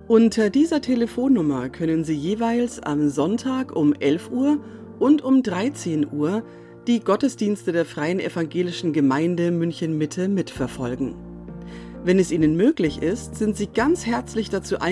Unter dieser Telefonnummer können Sie jeweils am Sonntag um 11 Uhr und um 13 Uhr die Gottesdienste der Freien Evangelischen Gemeinde München Mitte mitverfolgen. Wenn es Ihnen möglich ist, sind Sie ganz herzlich dazu